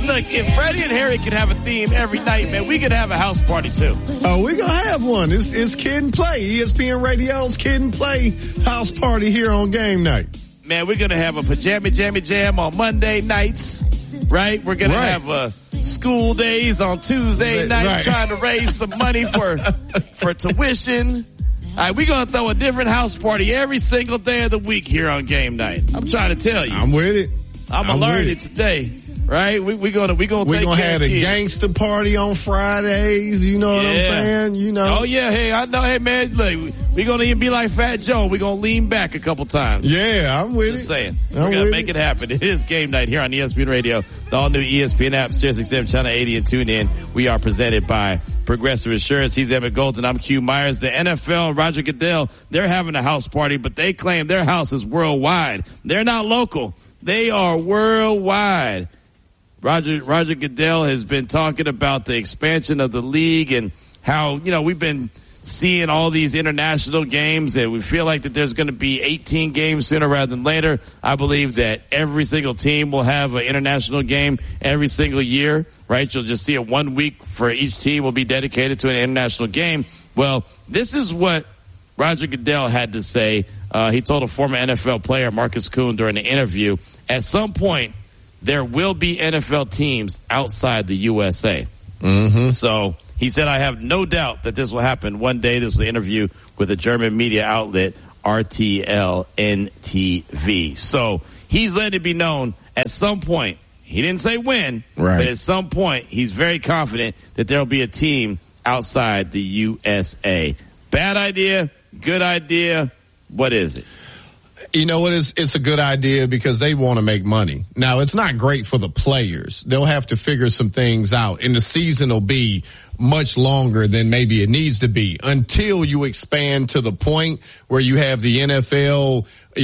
look, if Freddie and Harry could have a theme every night, man, we could have a house party too. Oh, we're going to have one. It's Kid and Play. ESPN Radio's Kid and Play house party here on game night. Man, we're going to have a pajama jammy jam on Monday nights, right? We're going to have school days on Tuesday night, trying to raise some money for tuition. All right, we're going to throw a different house party every single day of the week here on game night. I'm trying to tell you. I'm with it. I'm going to learn it today. Right? We're gonna take care of kids. We're gonna have a gangster party on Fridays. You know what I'm saying? You know. Oh yeah. Hey, I know. Hey man, look, we're gonna even be like Fat Joe. We're gonna lean back a couple times. Yeah, I'm with it. Just saying. We're gonna make it happen. It is game night here on ESPN Radio, the all new ESPN app, SiriusXM channel 80, and tune in. We are presented by Progressive Insurance. He's Emmett Golden. I'm Q Myers. The NFL, Roger Goodell, they're having a house party, but they claim their house is worldwide. They're not local. They are worldwide. Roger Goodell has been talking about the expansion of the league and how, we've been seeing all these international games and we feel like that there's going to be 18 games sooner rather than later. I believe that every single team will have an international game every single year, right? You'll just see it 1 week for each team will be dedicated to an international game. Well, this is what Roger Goodell had to say. He told a former NFL player, Marcus Kuhn, during an interview, at some point, there will be NFL teams outside the USA. Mm-hmm. So he said, I have no doubt that this will happen one day. This was an interview with a German media outlet, RTL-NTV. So he's letting it be known at some point, he didn't say when, but at some point, he's very confident that there will be a team outside the USA. Bad idea, good idea, what is it? You know what? It's a good idea because they want to make money. Now, it's not great for the players. They'll have to figure some things out, and the season will be much longer than maybe it needs to be until you expand to the point where you have the NFL,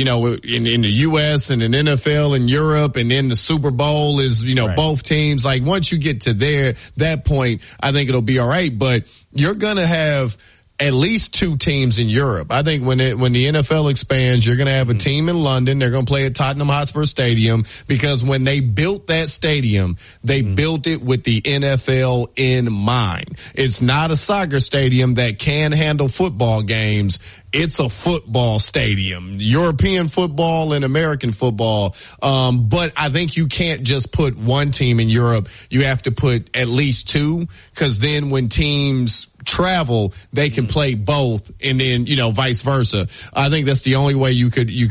in the U.S. and an NFL in Europe, and then the Super Bowl is, both teams. Like, once you get to that point, I think it'll be all right. But you're going to have at least two teams in Europe. I think when the NFL expands, you're going to have a team in London. They're going to play at Tottenham Hotspur Stadium because when they built that stadium, they built it with the NFL in mind. It's not a soccer stadium that can handle football games. It's a football stadium, European football and American football. But I think you can't just put one team in Europe. You have to put at least two, because then when teams travel, they can play both, and then, vice versa. I think that's the only way you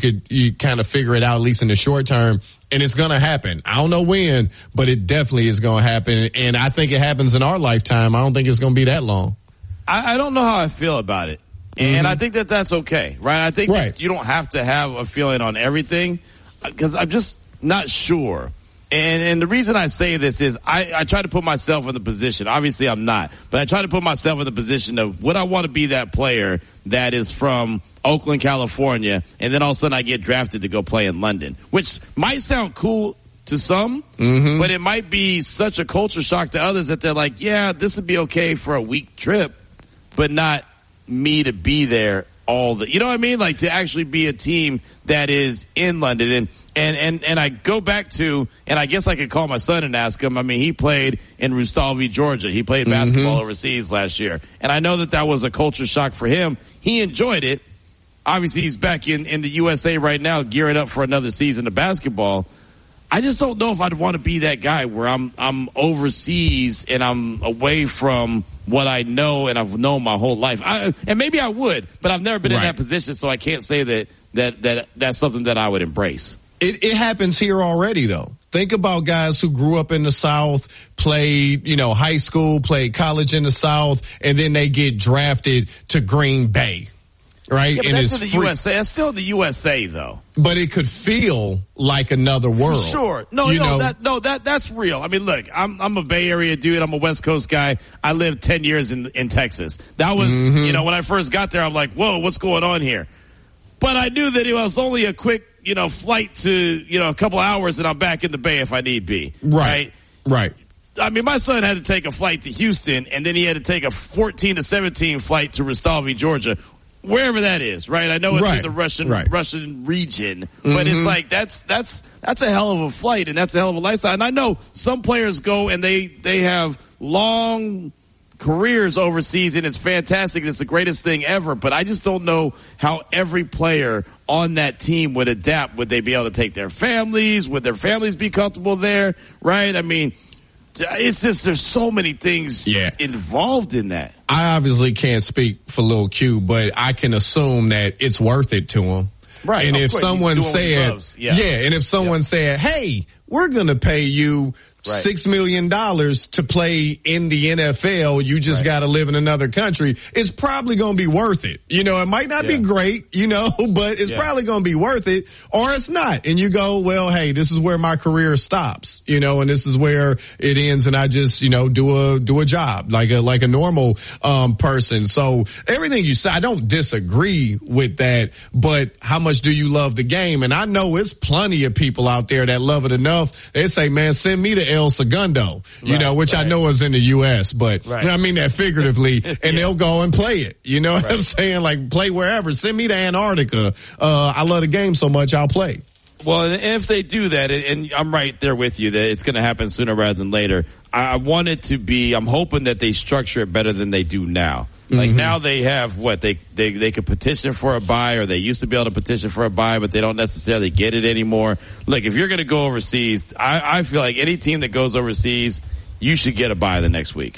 kind of figure it out, at least in the short term. And it's going to happen. I don't know when, but it definitely is going to happen. And I think it happens in our lifetime. I don't think it's going to be that long. I don't know how I feel about it. And I think that that's okay, right? I think that you don't have to have a feeling on everything, because I'm just not sure. And the reason I say this is I try to put myself in the position. Obviously, I'm not. But I try to put myself in the position of, would I want to be that player that is from Oakland, California, and then all of a sudden I get drafted to go play in London, which might sound cool to some, but it might be such a culture shock to others that they're like, yeah, this would be okay for a week trip, but not me to be there you know what I mean? Like, to actually be a team that is in London. And I go back to, and I guess I could call my son and ask him. I mean, he played in Rustavy, Georgia. He played basketball overseas last year. And I know that was a culture shock for him. He enjoyed it. Obviously, he's back in the USA right now, gearing up for another season of basketball. I just don't know if I'd want to be that guy where I'm overseas and I'm away from what I know and I've known my whole life. And maybe I would, but I've never been in that position, so I can't say that's something that I would embrace. It happens here already, though. Think about guys who grew up in the South, played, high school, played college in the South, and then they get drafted to Green Bay. Right? Yeah, but and that's in the USA. That's still in the USA, though. But it could feel like another world. For sure. That's real. I mean, look, I'm a Bay Area dude. I'm a West Coast guy. I lived 10 years in Texas. That was, when I first got there, I'm like, whoa, what's going on here? But I knew that it was only a quick, flight to, a couple hours, and I'm back in the Bay if I need be. Right. I mean, my son had to take a flight to Houston, and then he had to take a 14 to 17 flight to Rustavy, Georgia. wherever that is, right? I know it's in the Russian region, but it's like that's a hell of a flight and that's a hell of a lifestyle. And I know some players go and they have long careers overseas and it's fantastic. It's the greatest thing ever, but I just don't know how every player on that team would adapt. Would they be able to take their families? Would their families be comfortable there? Right? I mean, it's just there's so many things involved in that. I obviously can't speak for Lil Q, but I can assume that it's worth it to him. Right. And if someone said, and if someone said, hey, we're going to pay you $6 million to play in the NFL, you just got to live in another country, it's probably going to be worth it. You know, it might not be great, you know, but it's probably going to be worth it, or it's not. And you go, well, hey, this is where my career stops, you know, and this is where it ends, and I just, you know, do a job like a normal person. So everything you say, I don't disagree with that, but how much do you love the game? And I know it's plenty of people out there that love it enough. They say, man, send me to El Segundo, you know, which I know is in the U.S., but I mean that figuratively, and they'll go and play it. You know what I'm saying? Like, play wherever. Send me to Antarctica. I love the game so much, I'll play. Well, and if they do that, and I'm right there with you that it's going to happen sooner rather than later, I'm hoping that they structure it better than they do now. Like now they have they could petition for a bye, or they used to be able to petition for a bye, but they don't necessarily get it anymore. Look, if you're going to go overseas, I feel like any team that goes overseas, you should get a bye the next week.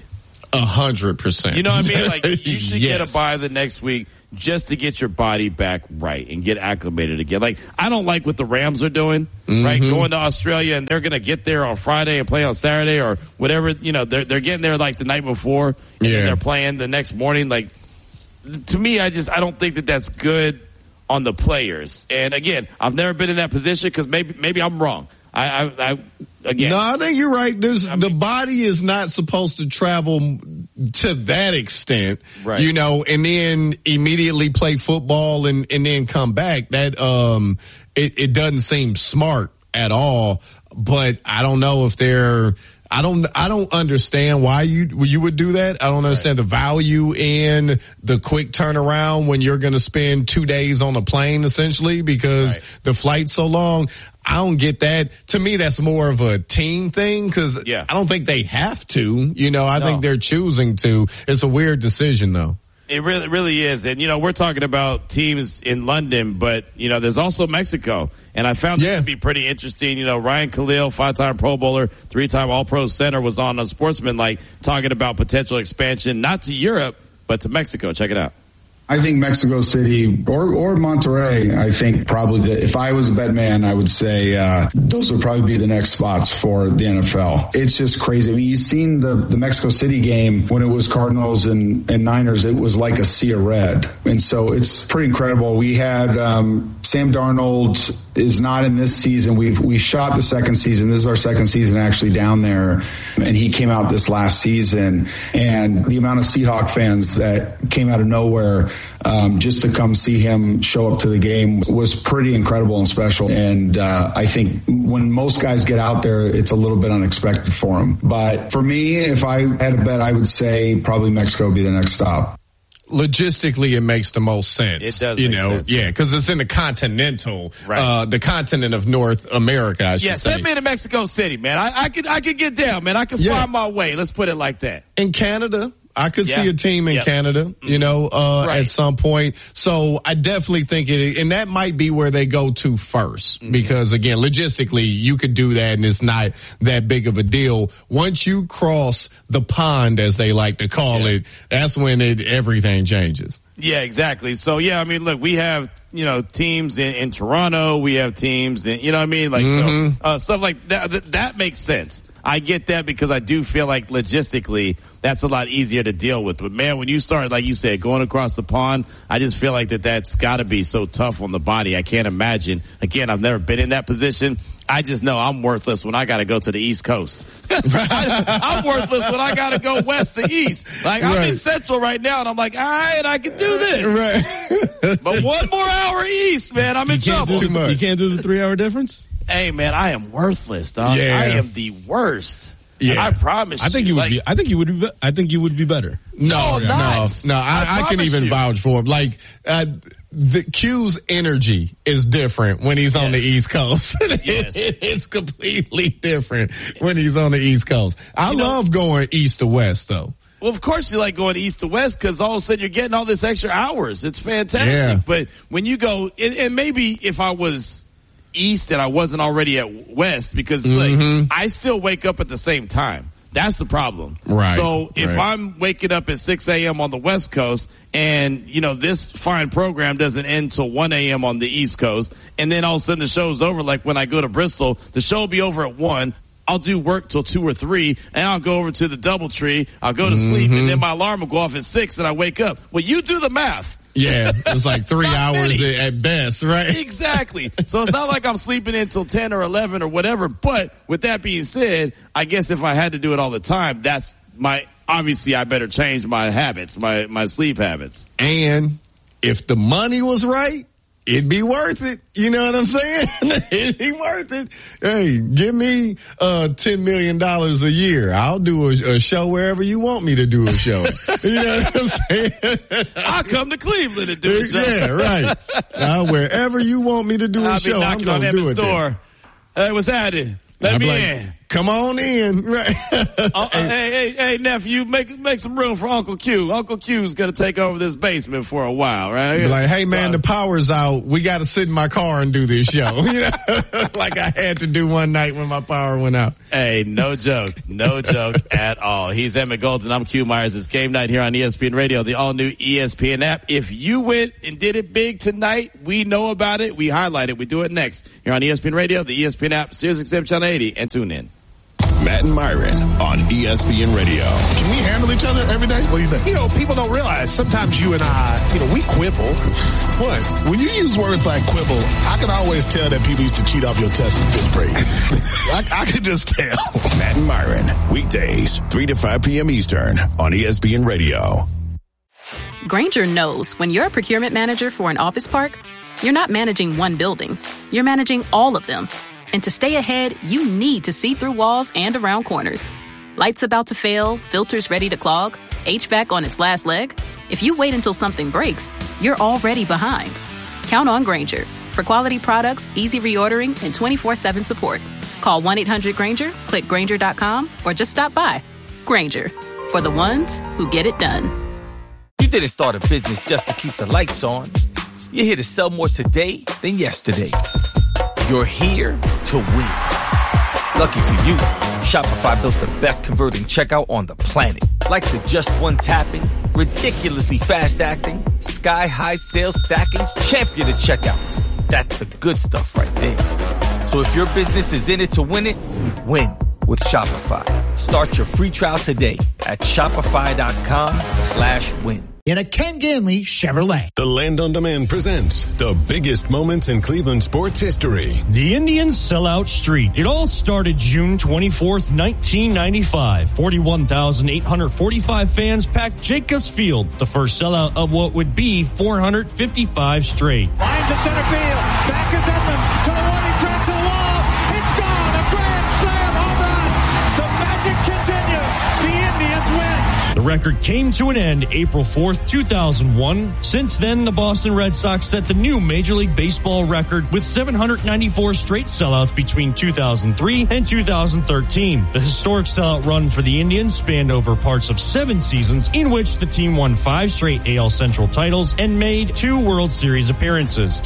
100%. You know what I mean? Like, you should get a bye the next week just to get your body back right and get acclimated again. Like, I don't like what the Rams are doing, right? Going to Australia, and they're going to get there on Friday and play on Saturday or whatever. You know, they're getting there like the night before, and then they're playing the next morning. Like, to me, I don't think that that's good on the players. And again, I've never been in that position because maybe I'm wrong. Again. No, I think you're right. The body is not supposed to travel to that extent, you know, and then immediately play football and then come back. That, it doesn't seem smart at all, but I don't know if I don't understand why you would do that. I don't understand the value in the quick turnaround when you're going to spend 2 days on a plane, essentially, because the flight's so long. I don't get that. To me, that's more of a team thing because I don't think they have to. You know, I think they're choosing to. It's a weird decision, though. It really is. And, you know, we're talking about teams in London, but, you know, there's also Mexico. And I found this to be pretty interesting. You know, Ryan Khalil, 5-time Pro Bowler, 3-time All-Pro center, was on Sportsman, talking about potential expansion, not to Europe, but to Mexico. Check it out. I think Mexico City or Monterrey, I think probably if I was a bet man, I would say those would probably be the next spots for the NFL. It's just crazy. I mean, you've seen the Mexico City game when it was Cardinals and Niners. It was like a sea of red. And so it's pretty incredible. We had Sam Darnold is not in this season. We shot the second season. This is our second season actually down there. And he came out this last season. And the amount of Seahawk fans that came out of nowhere just to come see him show up to the game was pretty incredible and special. And I think when most guys get out there, it's a little bit unexpected for them. But for me, if I had a bet, I would say probably Mexico would be the next stop. Logistically, it makes the most sense. It does, make sense. Because it's in the continental, the continent of North America. I should say. Send me to Mexico City, man. I could get down, man. I could find my way. Let's put it like that. In Canada, I could see a team in Canada, you know, at some point. So I definitely think and that might be where they go to first, because again, logistically, you could do that and it's not that big of a deal. Once you cross the pond, as they like to call it, that's when everything changes. Yeah, exactly. So, I mean, look, we have, you know, teams in Toronto. We have teams in, you know what I mean? Like, so, stuff like that, that makes sense. I get that because I do feel like logistically that's a lot easier to deal with. But, man, when you start, like you said, going across the pond, I just feel like that's got to be so tough on the body. I can't imagine. Again, I've never been in that position. I just know I'm worthless when I got to go to the East Coast. I'm worthless when I got to go west to east. Like, I'm in Central right now, and I'm like, all right, I can do this. But 1 more hour east, man, I'm in trouble. You can't do the 3-hour difference? Hey, man, I am worthless, dog. I am the worst. Yeah, I promise. I think you would be. I think you would be better. No. I can even vouch for him. Like the Q's energy is different when he's on the East Coast. It's completely different when he's on the East Coast. I love going east to west, though. Well, of course you like going east to west because all of a sudden you're getting all this extra hours. It's fantastic. Yeah. But when you go, and maybe if I was east and I wasn't already at west, because like I still wake up at the same time. That's the problem. Right. So if I'm waking up at 6 a.m. on the West Coast and, this fine program doesn't end till 1 a.m. on the East Coast, and then all of a sudden the show's over, like when I go to Bristol, the show will be over at 1. I'll do work till 2 or 3, and I'll go over to the DoubleTree. I'll go to sleep, and then my alarm will go off at 6, and I wake up. Well, you do the math. Yeah, it's like 3 hours at best, right? Exactly. So it's not like I'm sleeping until 10 or 11 or whatever. But with that being said, I guess if I had to do it all the time, obviously I better change my habits, my sleep habits. And if the money was right, it'd be worth it. You know what I'm saying? It'd be worth it. Hey, give me $10 million a year. I'll do a show wherever you want me to do a show. You know what I'm saying? I'll come to Cleveland and do a show. Yeah, right. Wherever you want me to do a show, I'm going to do it there. Hey, what's happening? Let me in. Come on in. Right. Hey, nephew, make some room for Uncle Q. Uncle Q's going to take over this basement for a while, right? Be like, hey, man, the power's out. We got to sit in my car and do this show. Like I had to do one night when my power went out. Hey, no joke. No joke at all. He's Emmett Golden. I'm Q Myers. It's Game Night here on ESPN Radio, the all-new ESPN app. If you went and did it big tonight, we know about it. We highlight it. We do it next here on ESPN Radio, the ESPN app, SiriusXM Channel 80, and tune in. Matt and Myron on ESPN Radio. Can we handle each other every day? What do you think? People don't realize sometimes you and I, we quibble. What? When you use words like quibble, I can always tell that people used to cheat off your test in 5th grade. I could just tell. Matt and Myron, weekdays, 3 to 5 p.m. Eastern on ESPN Radio. Grainger knows when you're a procurement manager for an office park, you're not managing one building. You're managing all of them. And to stay ahead, you need to see through walls and around corners. Lights about to fail, filters ready to clog, HVAC on its last leg. If you wait until something breaks, you're already behind. Count on Grainger for quality products, easy reordering, and 24/7 support. Call 1-800-GRAINGER, click Grainger.com, or just stop by. Grainger, for the ones who get it done. You didn't start a business just to keep the lights on. You're here to sell more today than yesterday. You're here to win. Lucky for you, Shopify built the best converting checkout on the planet. Like the just one tapping, ridiculously fast acting, sky-high sales stacking, champion of checkouts. That's the good stuff right there. So if your business is in it to win it, win with Shopify. Start your free trial today at shopify.com/win. In a Ken Ganley Chevrolet. The Land on Demand presents the biggest moments in Cleveland sports history. The Indians sell out street. It all started June 24th, 1995. 41,845 fans packed Jacobs Field, the first sellout of what would be 455 straight. Line to center field. Back is Edmonds to the one. He trapped to the wall. It's gone. A grand slam home run. The magic continues. The Indians win. The record came to an end April 4th, 2001. Since then, the Boston Red Sox set the new Major League Baseball record with 794 straight sellouts between 2003 and 2013. The historic sellout run for the Indians spanned over parts of 7 seasons in which the team won 5 straight AL Central titles and made 2 World Series appearances.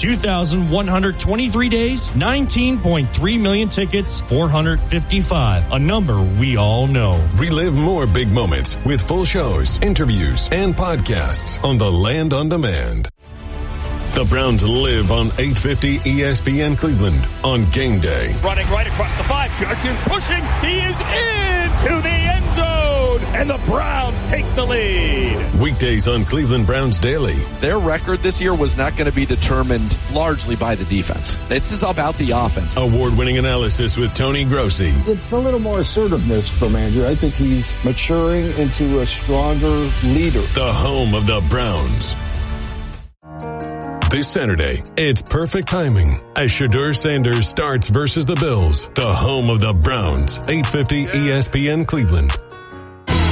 2,123 days, 19.3 million tickets, 455, a number we all know. Relive more big moments with full shows, interviews, and podcasts on the Land on Demand. The Browns live on 850 ESPN Cleveland on game day. Running right across the 5. Judkins pushing. He is into the end zone. And the Browns take the lead. Weekdays on Cleveland Browns Daily. Their record this year was not going to be determined largely by the defense. This is about the offense. Award-winning analysis with Tony Grossi. It's a little more assertiveness from Andrew. I think he's maturing into a stronger leader. The home of the Browns. This Saturday, it's perfect timing as Shedeur Sanders starts versus the Bills, the home of the Browns, 850 ESPN Cleveland.